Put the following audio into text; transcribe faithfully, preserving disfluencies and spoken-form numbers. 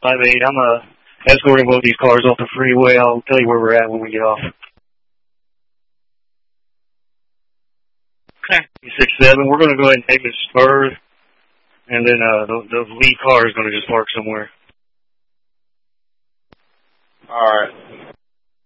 five eight. I'm uh, escorting both these cars off the freeway. I'll tell you where we're at when we get off. Okay. six seven. We're going to go ahead and take this spur, and then uh, the, the lead car is going to just park somewhere. All right.